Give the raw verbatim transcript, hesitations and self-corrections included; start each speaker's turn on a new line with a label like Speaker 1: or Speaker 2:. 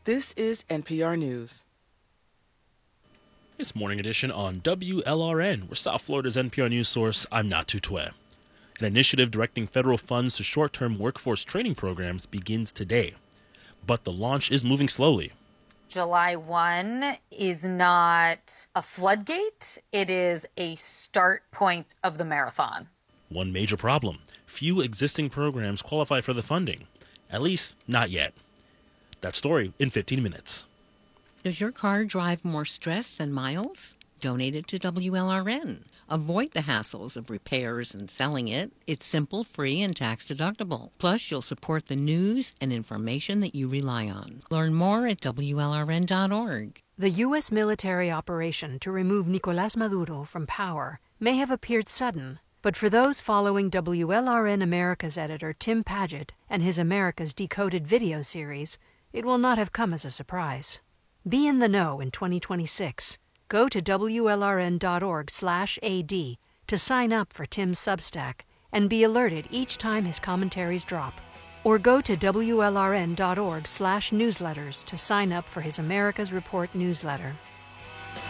Speaker 1: This is N P R News.
Speaker 2: It's Morning Edition on W L R N. We're South Florida's N P R News source. I'm Natu Twe. An initiative directing federal funds to short-term workforce training programs begins today. But the launch is moving slowly.
Speaker 3: July first is not a floodgate. It is a start point of the marathon.
Speaker 2: One major problem: few existing programs qualify for the funding. At least, not yet. That story in fifteen minutes.
Speaker 4: Does your car drive more stress than miles? Donate it to W L R N. Avoid the hassles of repairs and selling it. It's simple, free, and tax-deductible. Plus, you'll support the news and information that you rely on. Learn more at W L R N dot org.
Speaker 5: The U S military operation to remove Nicolás Maduro from power may have appeared sudden, but for those following W L R N America's editor Tim Padgett and his America's Decoded video series, it will not have come as a surprise. Be in the know in twenty twenty-six. Go to W L R N dot org slash A D to sign up for Tim's Substack and be alerted each time his commentaries drop. Or go to W L R N dot org slash newsletters to sign up for his America's Report newsletter.